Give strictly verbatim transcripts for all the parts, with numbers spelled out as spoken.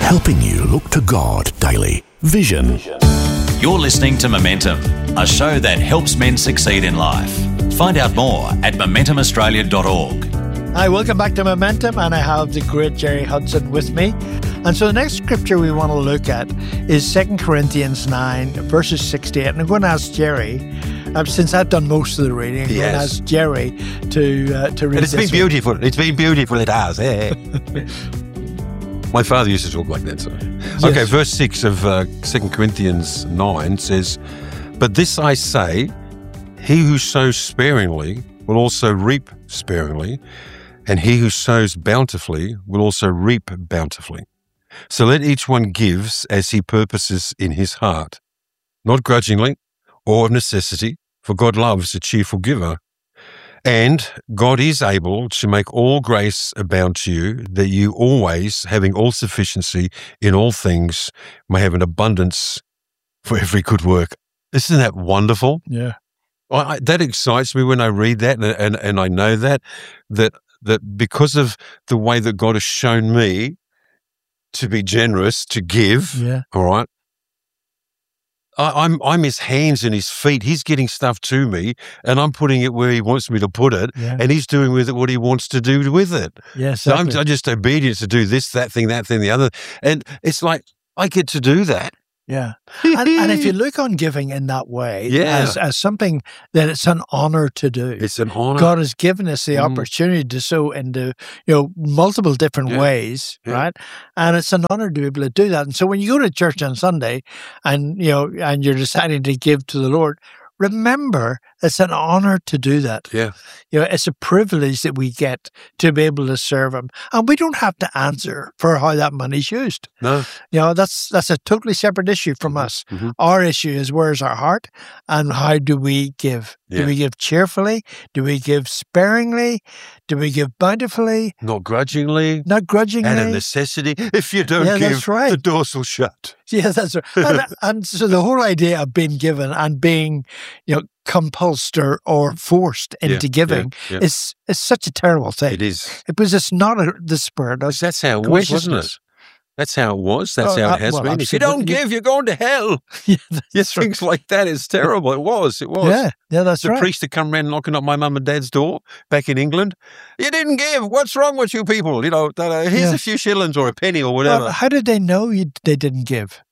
helping you look to God daily. Vision. You're listening to Momentum, a show that helps men succeed in life. Find out more at momentum australia dot org. Hi, welcome back to Momentum, and I have the great Jerry Hudson with me. And so the next scripture we want to look at is Second Corinthians nine, verses sixty-eight. And I'm going to ask Jerry, uh, since I've done most of the reading, I'm yes. going to ask Jerry to, uh, to read and it's this been beautiful. One. It's been beautiful, it has. Eh? My father used to talk like that. So. Yes. Okay, verse six of uh, Second Corinthians nine says, "But this I say, he who sows sparingly will also reap sparingly, and he who sows bountifully will also reap bountifully. So let each one give as he purposes in his heart, not grudgingly or of necessity, for God loves a cheerful giver. And God is able to make all grace abound to you, that you always, having all sufficiency in all things, may have an abundance for every good work." Isn't that wonderful? Yeah. I, that excites me when I read that, and, and, and I know that, that, that because of the way that God has shown me to be generous, to give, Yeah. all right, I, I'm I'm his hands and his feet. He's getting stuff to me, and I'm putting it where he wants me to put it, Yeah. and he's doing with it what he wants to do with it. Yes. So I'm, I'm just obedient to do this, that thing, that thing, the other. And it's like, I get to do that. Yeah. And, and if you look on giving in that way, Yeah. as, as something that it's an honor to do. It's an honor. God has given us the Mm. opportunity to sow into, you know, multiple different Yeah. ways, Yeah. right? And it's an honor to be able to do that. And so when you go to church on Sunday and, you know, and you're deciding to give to the Lord, remember it's an honor to do that. Yeah. You know, it's a privilege that we get to be able to serve Him. And we don't have to answer for how that money's used. No. You know, that's that's a totally separate issue from us. Mhm. Our issue is, where's our heart and how do we give? Do Yeah. we give cheerfully? Do we give sparingly? Do we give bountifully? Not grudgingly. Not grudgingly? Out of necessity. If you don't Yeah, give, that's right. the doors will shut. Yeah, that's right. and, and so the whole idea of being given and being, you know, compulsed or, or forced into Yeah, giving yeah, yeah. is is such a terrible thing. It is. Because it's not a, the spirit of That's how it was, wasn't graciousness. it? That's how it was. That's Oh, how uh, it has well, been. If you don't absolutely. give, you're going to hell. Yeah, Yeah, that's right. things like that is terrible. It was. It was. Yeah, yeah, that's the right. priest had come round knocking up my mum and dad's door back in England. You didn't give. What's wrong with you people? You know, that, uh, here's Yeah. a few shillings or a penny or whatever. Well, how did they know you, they didn't give?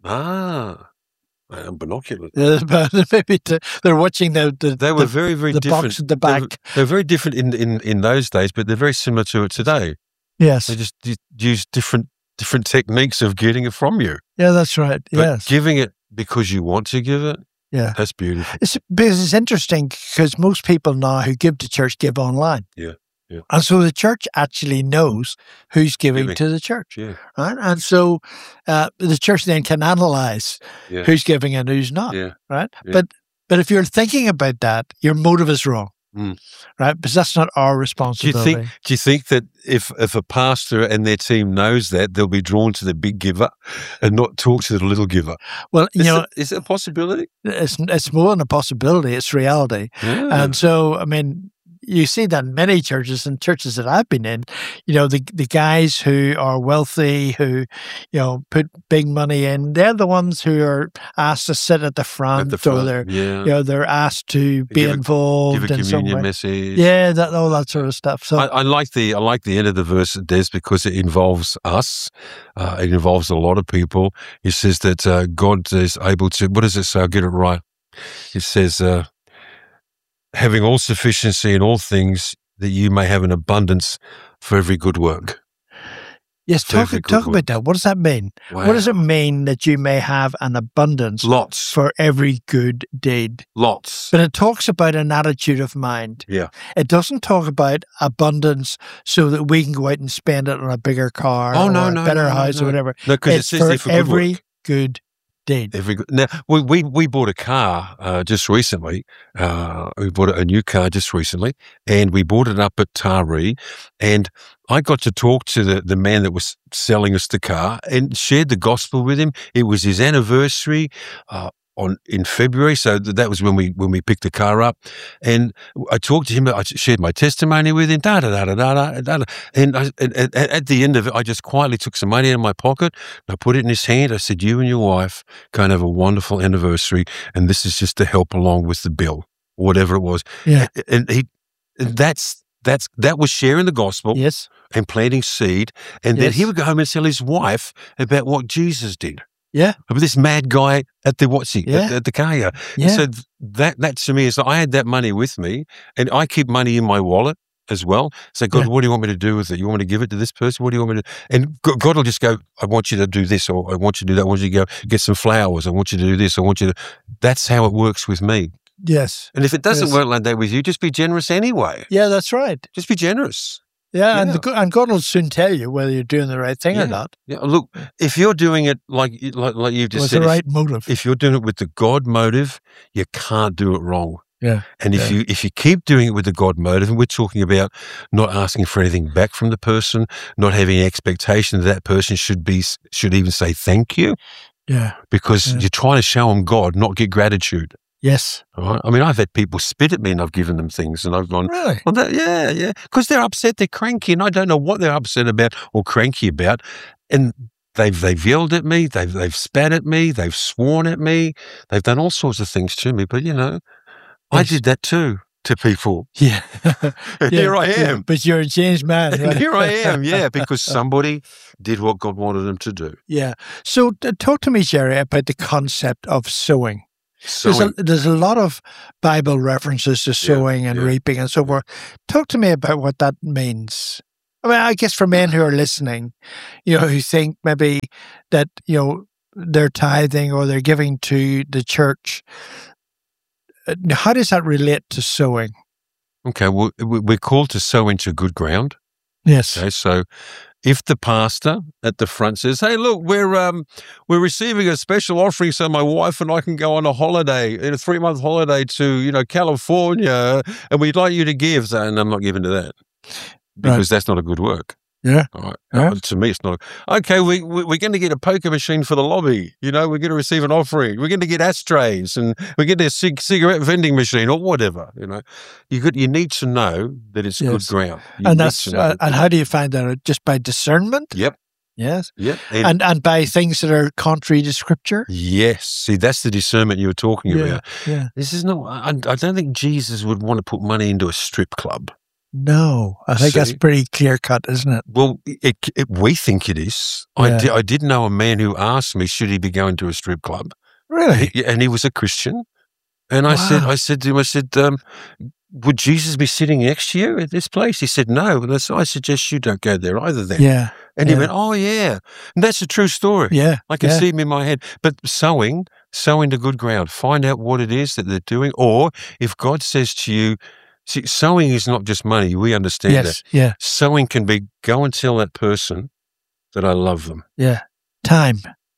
ah, uh, binoculars. Uh, but maybe to, they're watching the the, They were the, very, very the different. box at the They were- back. They're very different in, in, in those days, but they're very similar to it today. Yes. They just u- use different different techniques of getting it from you. Yeah, that's right. But Yes. giving it because you want to give it, Yeah. that's beautiful. It's because it's interesting because most people now who give to church give online. Yeah, yeah. And so the church actually knows who's giving Giving. to the church. Yeah, Right. And so uh, the church then can analyze yeah, who's giving and who's not. yeah. Right. Yeah. But but if you're thinking about that, your motive is wrong. Mm. Right. Because that's not our Do you responsibility. think? Do you think that if if a pastor and their team knows that, they'll be drawn to the big giver and not talk to the little giver? Well, you Is, know, it, is it a possibility? it's it's more than a possibility; it's reality. Yeah. And so, I mean, you see that in many churches and churches that I've been in. You know, the the guys who are wealthy, who you know put big money in, they're the ones who are asked to sit at the front, At the or front, they're yeah. you know they're asked to be Give a- involved Give a in some communion way. message. Yeah, that all that sort of stuff. So I, I like the I like the end of the verse, Des, because it involves us. Uh, it involves a lot of people. It says that uh, God is able to. What does it say? I'll get it right. It says, uh, "Having all sufficiency in all things, that you may have an abundance for every good work." yes, talk Very good talk work. about that. What does that mean? Wow. What does it mean that you may have an abundance Lots, for every good deed? lots. But it talks about an attitude of mind. Yeah, It doesn't talk about abundance so that we can go out and spend it on a bigger car Oh, no, or a no, better no, no, house no. or whatever. no, because it It's says for there for good every work. good deed. Every good. Now we we we bought a car uh, just recently. Uh, we bought a new car just recently, and we bought it up at Taree. And I got to talk to the the man that was selling us the car and shared the gospel with him. It was his anniversary. Uh, on in February. So th- that was when we when we picked the car up, and I talked to him. I shared my testimony with him. Da da da da da da. da. And, I, and, and at the end of it, I just quietly took some money out of my pocket. I put it in his hand. I said, "You and your wife can have a wonderful anniversary, and this is just to help along with the bill, or whatever it was." Yeah. And he, and that's that's that was sharing the gospel. Yes. And planting seed, and then Yes. he would go home and tell his wife about what Jesus did. Yeah. Of this mad guy at the what's he Yeah. at, at the car. Yeah. Yeah. So th- that that to me is I had that money with me, and I keep money in my wallet as well. So God, Yeah. what do you want me to do with it? You want me to give it to this person? What do you want me to? And G- God will just go, I want you to do this, or I want you to do that. I want you to go get some flowers. I want you to do this. I want you to. That's how it works with me. Yes. And if it doesn't Yes. work like that with you, just be generous anyway. Yeah, that's right. Just be generous. Yeah, and Yeah. the, go- and God will soon tell you whether you're doing the right thing Yeah. or not. Yeah. Look, if you're doing it like like, like you've just With said, the if- right motive. if you're doing it with the God motive, you can't do it wrong. Yeah. And if Yeah. you if you keep doing it with the God motive, and we're talking about not asking for anything back from the person, not having expectation that that person should be should even say thank you, Yeah. because Yeah. you're trying to show them God, not get gratitude. Yes. All right? I mean, I've had people spit at me and I've given them things, and I've gone, Really? well, that, yeah, yeah, because they're upset, they're cranky, and I don't know what they're upset about or cranky about, and they've they've yelled at me, they've they've spat at me, they've sworn at me, they've done all sorts of things to me. But you know, I Yes. did that too to people. Yeah. And Yeah, here I yeah, am. But you're a changed man. And Right? here I am, yeah, because somebody did what God wanted them to do. Yeah. So uh, talk to me, Jerry, about the concept of sowing. So There's a, there's a lot of Bible references to sowing and yeah. reaping and so forth. Talk to me about what that means. I mean, I guess for men who are listening, you know, who think maybe that, you know, they're tithing or they're giving to the church, uh, how does that relate to sowing? okay, well, we- we're called to sow into good ground. Yes. Okay, so if the pastor at the front says, "Hey, look, we're um we're receiving a special offering, so my wife and I can go on a holiday, in a three month holiday to you know California, and we'd like you to give," and I'm not giving to that because that's not a good work. Yeah. All right. Yeah. Uh, to me, it's not. Okay, we, we, we're going to get a poker machine for the lobby. You know, we're going to receive an offering. We're going to get ashtrays, and we're going to get a cig- cigarette vending machine or whatever. You know, you could you need to know that it's Yes. good ground. You And need that's to know uh, that- and how do you find that out? Just by discernment? Yep. Yes. Yep. And, And and by things that are contrary to Scripture? yes. See, that's the discernment you were talking Yeah. about. Yeah. This is not. I, I don't think Jesus would want to put money into a strip club. No, I think that's See? pretty clear cut, isn't it? Well, it, it, we think it is. Yeah. I, di- I did know a man who asked me, should he be going to a strip club? Really? He- and he was a Christian. And I said, Wow. I said to him, I said, um, would Jesus be sitting next to you at this place? He said, no. And I said, I suggest you don't go there either then. Yeah. And yeah. he went, oh, yeah. And that's a true story. Yeah. I can yeah. see him in my head. But sowing, sow into good ground. Find out what it is that they're doing. Or if God says to you, see, sowing is not just money. We understand that. Yes. Yeah. Sowing can be, go and tell that person that I love them. Yeah. Time.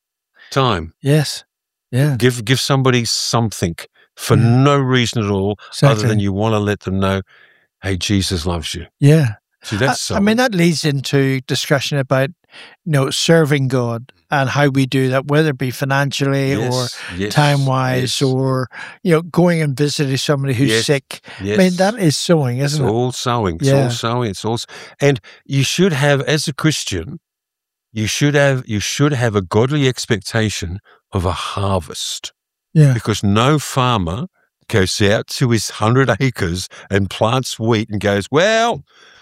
Time. Yes. Yeah. Give give somebody something for Mm. no reason at all, Exactly. other than you want to let them know, hey, Jesus loves you. Yeah. See, that's I, I mean, that leads into discussion about, you know, serving God and how we do that, whether it be financially or time wise, or, you know, going and visiting somebody who's Yes. sick. yes. I mean, that is sowing, it's isn't it? all sowing. It's Yeah. all sowing. It's all, s- and you should have, as a Christian, you should have you should have a godly expectation of a harvest, Yeah. because no farmer goes out to his hundred acres and plants wheat and goes, well,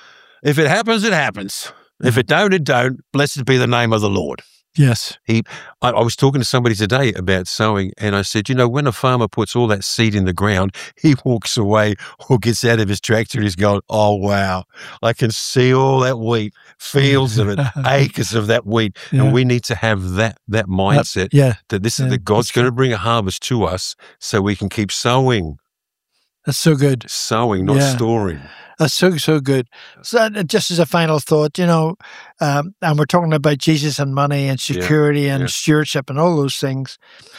if it happens, it happens. If it don't, it don't. Blessed be the name of the Lord. Yes. He, I, I was talking to somebody today about sowing, and I said, you know, when a farmer puts all that seed in the ground, he walks away or gets out of his tractor and he's going, oh, wow, I can see all that wheat, fields of it, acres of that wheat. Yeah. And we need to have that that mindset Yeah. that this is Yeah, that God's that's going to true. bring a harvest to us so we can keep sowing, That's so good. sowing, not Yeah. storing. That's so, so good. So uh, just as a final thought, you know, um, and we're talking about Jesus and money and security and yeah. stewardship and all those things.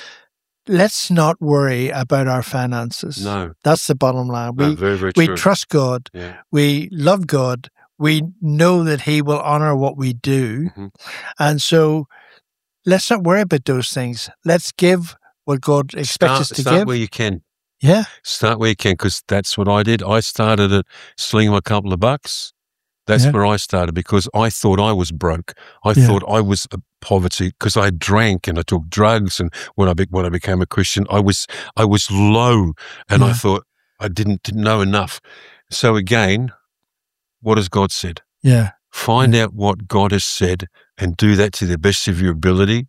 Let's not worry about our finances. No, That's the bottom line. no, We, very, very we true. trust God. Yeah. We love God. We know that He will honor what we do. Mhm. And so let's not worry about those things. Let's give what God expects start, us to start give. where you can. Yeah. Start where you can, because that's what I did. I started at slinging a couple of bucks. That's Yeah. where I started, because I thought I was broke. I Yeah. thought I was a poverty, because I drank and I took drugs. And when I be, when I became a Christian, I was I was low, and Yeah. I thought I didn't, didn't know enough. So again, what has God said? Yeah. Find out what God has said and do that to the best of your ability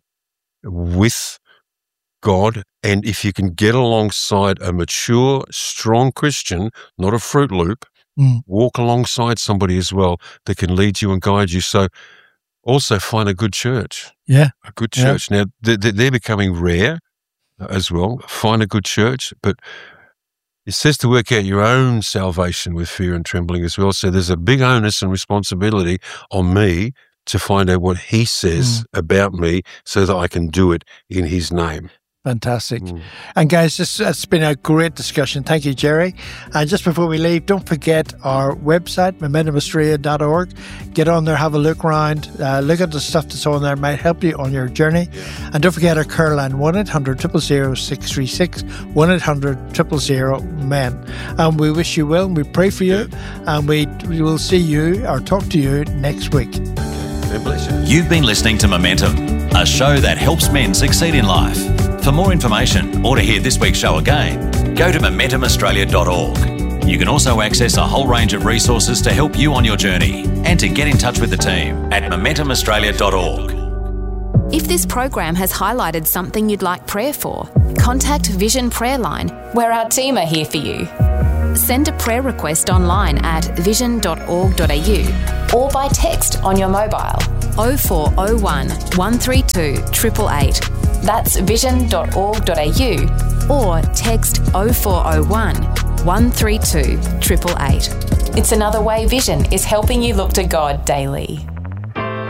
with God. And if you can get alongside a mature, strong Christian, not a Fruit Loop, Mm. walk alongside somebody as well that can lead you and guide you. So also find a good church, Yeah. a good Yeah. church. Now, they- they- they're becoming rare as well. Find a good church, but it says to work out your own salvation with fear and trembling as well. So there's a big onus and responsibility on me to find out what he says about me so that I can do it in his name. Fantastic. Mm. And guys, this has been a great discussion. Thank you, Jerry. And just before we leave, don't forget our website, momentum australia dot org. Get on there, have a look around, uh, look at the stuff that's on there. It might help you on your journey. Yeah. And don't forget our care line, one eight hundred, zero zero zero, six three six, one eight hundred, zero zero zero, M E N. And we wish you well, and we pray for you, and we, we will see you or talk to you next week. God bless you. You've been listening to Momentum, a show that helps men succeed in life. For more information or to hear this week's show again, go to momentum australia dot org. You can also access a whole range of resources to help you on your journey and to get in touch with the team at momentum australia dot org. If this program has highlighted something you'd like prayer for, contact Vision Prayer Line, where our team are here for you. Send a prayer request online at vision dot org dot a u or by text on your mobile oh four oh one, one three two, eight eight eight. That's vision dot org dot a u or text oh four oh one, one three two, eight eight eight. It's another way Vision is helping you look to God daily.